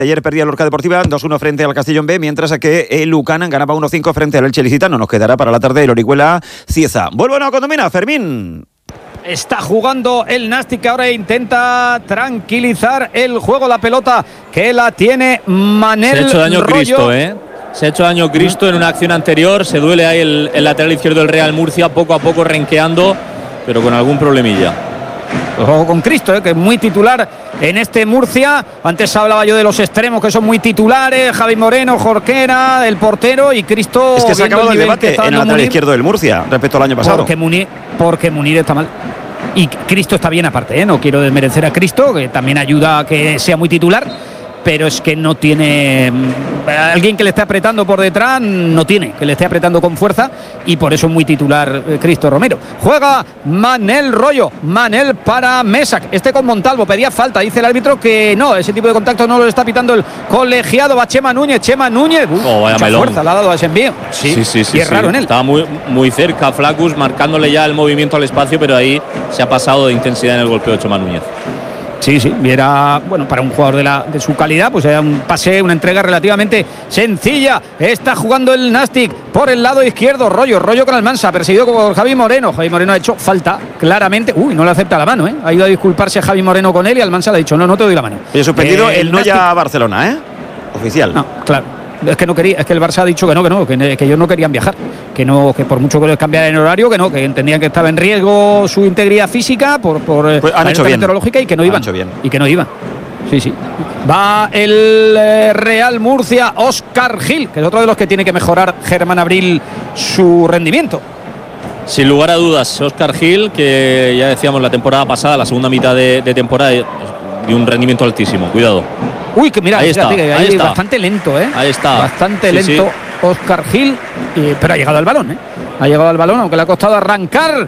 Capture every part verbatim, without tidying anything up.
Ayer perdía Lorca Deportiva dos uno frente al Castellón B, mientras que el Lucan ganaba uno cinco frente al Elche Licitano. Nos quedará para la tarde el Orihuela Cieza. Vuelvo a la condomina, Fermín. Está jugando el Nastic, que ahora intenta tranquilizar el juego, la pelota que la tiene Manel. Se ha hecho daño Rollo. Cristo, ¿eh? Se ha hecho daño Cristo en una acción anterior. Se duele ahí el, el lateral izquierdo del Real Murcia, poco a poco renqueando, pero con algún problemilla. Ojo con Cristo, ¿eh? Que es muy titular en este Murcia. Antes hablaba yo de los extremos que son muy titulares: Javi Moreno, Jorquera, el portero, y Cristo. Es que se ha acabado el debate en el lateral Munir, izquierdo del Murcia respecto al año pasado. Porque Munir, porque Munir está mal. Y Cristo está bien aparte, ¿eh? No quiero desmerecer a Cristo, que también ayuda a que sea muy titular. Pero es que no tiene alguien que le esté apretando por detrás, no tiene, que le esté apretando con fuerza, y por eso es muy titular eh, Cristo Romero. Juega Manel Rollo, Manel para Mesac, este con Montalvo, pedía falta, dice el árbitro que no, ese tipo de contacto no lo está pitando el colegiado. Va Chema Núñez, Chema Núñez, uf, oh, vaya mucha melón. fuerza le ha dado a ese envío. Sí, sí, sí, sí, y es sí. raro en él. Estaba muy, muy cerca Flacus, marcándole ya el movimiento al espacio, pero ahí se ha pasado de intensidad en el golpeo de Chema Núñez. Sí, sí, y era, bueno, para un jugador de, la, de su calidad, pues era un pase, una entrega relativamente sencilla. Está jugando el Nastic por el lado izquierdo, Rollo, Rollo con Almansa, perseguido por Javi Moreno. Javi Moreno ha hecho falta, claramente. Uy, no le acepta la mano, ¿eh? Ha ido a disculparse Javi Moreno con él y Almansa le ha dicho, no, no te doy la mano. He suspendido eh, el, el no ya a Barcelona, ¿eh? Oficial. No, claro. Es que no quería, es que el Barça ha dicho que no, que no, que, que ellos no querían viajar, que no, que por mucho que les cambiara en horario, que no, que entendían que estaba en riesgo su integridad física por, por pues han la hecho bien. meteorológica, y que no iban. Han hecho bien. Y que no iban. Sí, sí. Va el eh, Real Murcia, Óscar Gil, que es otro de los que tiene que mejorar Germán Abril su rendimiento. Sin lugar a dudas, Óscar Gil, que ya decíamos la temporada pasada, la segunda mitad de, de temporada, de un rendimiento altísimo. Cuidado. Uy, que mira, ahí fíjate, está, que ahí ahí está. Bastante lento, ¿eh? Ahí está. Bastante sí, lento sí. Óscar Gil, eh, pero ha llegado al balón, ¿eh? Ha llegado al balón, aunque le ha costado arrancar.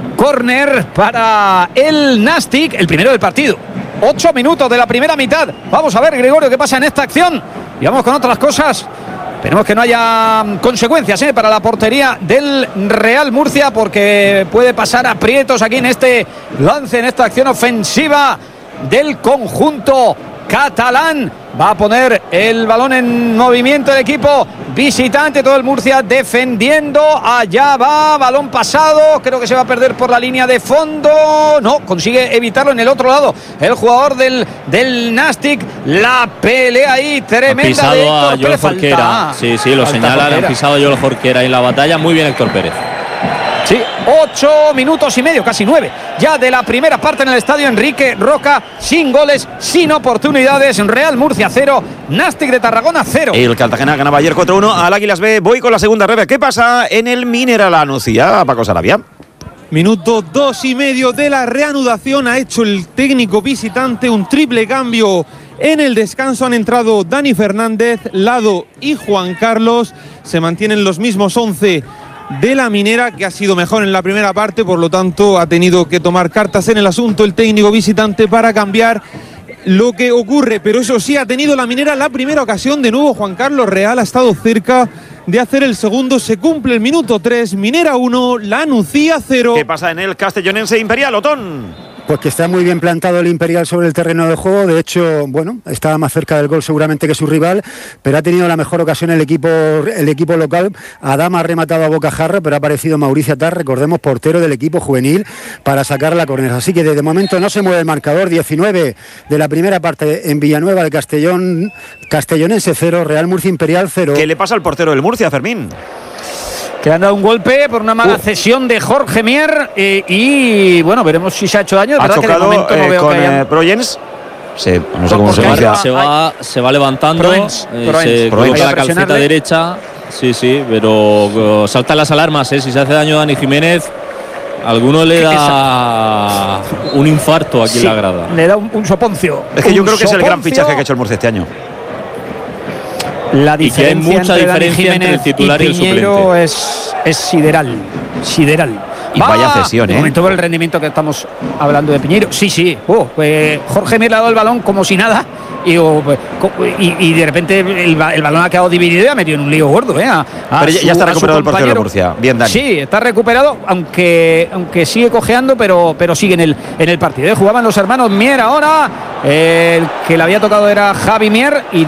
Córner para el Nastic, el primero del partido. Ocho minutos de la primera mitad. Vamos a ver, Gregorio, qué pasa en esta acción. Y vamos con otras cosas. Esperemos que no haya consecuencias ¿eh? para la portería del Real Murcia, porque puede pasar aprietos aquí en este lance, en esta acción ofensiva del conjunto catalán. Va a poner el balón en movimiento el equipo visitante, todo el Murcia defendiendo. Allá va, balón pasado, creo que se va a perder por la línea de fondo. No, consigue evitarlo en el otro lado el jugador del, del Nastic. La pelea ahí tremenda. Han pisado de Héctor a Joel Pérez. Jorquera. Falta. Sí, sí, lo Falta señala, le Jorquera. han pisado a Joel Jorquera en la batalla. Muy bien Héctor Pérez. Sí, ocho minutos y medio, casi nueve, ya de la primera parte en el estadio Enrique Roca, sin goles, sin oportunidades. Real Murcia cero, Nastic de Tarragona cero. El Cartagena ganaba ayer cuatro uno al Águilas B. Voy con la segunda revés. ¿Qué pasa en el Mineral? Anuncia Paco Sarabia. Minuto dos y medio de la reanudación. Ha hecho el técnico visitante un triple cambio. En el descanso han entrado Dani Fernández, Lado y Juan Carlos. Se mantienen los mismos once de la Minera, que ha sido mejor en la primera parte, por lo tanto ha tenido que tomar cartas en el asunto el técnico visitante para cambiar lo que ocurre, pero eso sí, ha tenido la Minera la primera ocasión. De nuevo Juan Carlos Real ha estado cerca de hacer el segundo. Se cumple el minuto tres, Minera uno, La Nucía cero. ¿Qué pasa en el Castellonense Imperial, Otón? Pues que está muy bien plantado el Imperial sobre el terreno de juego. De hecho, bueno, estaba más cerca del gol seguramente que su rival, pero ha tenido la mejor ocasión el equipo el equipo local. Adama ha rematado a bocajarro, pero ha aparecido Mauricio Atar, recordemos, portero del equipo juvenil, para sacar la córner. Así que desde momento no se mueve el marcador. diecinueve de la primera parte en Villanueva de Castellón, Castellonense cero, Real Murcia Imperial cero. ¿Qué le pasa al portero del Murcia, Fermín? Que han dado un golpe por una mala uh. cesión de Jorge Mier eh, y bueno, veremos si se ha hecho daño. Ha ¿verdad? chocado que de momento eh, no veo con que hayan... eh, Proyens. Sí, no sé cómo se se, llama. se, va, se va levantando, Proens, eh, Proens. se Proens. coloca la calceta derecha. Sí, sí, pero uh, saltan las alarmas, ¿eh? Si se hace daño a Dani Jiménez, alguno le da un infarto aquí sí, en la grada. Le da un, un soponcio. Es que un yo creo que es el gran soponcio. fichaje que ha hecho el Murcia este año. La y que hay mucha entre diferencia entre el titular y, y el Piñero suplente. es, es sideral, sideral. Y vaya cesión, de ¿eh? momento por el rendimiento que estamos hablando de Piñeiro. Sí, sí. Oh, pues Jorge Mier le ha dado el balón como si nada. Y, oh, pues, y, y de repente el, el balón ha quedado dividido y ha metido en un lío gordo, ¿eh? A, a pero ya, su, ya está a su recuperado el portero de compañero. Murcia. Bien, Dani. Sí, está recuperado, aunque, aunque sigue cojeando, pero, pero sigue en el, en el partido, ¿eh? Jugaban los hermanos Mier ahora. El que le había tocado era Javi Mier. Y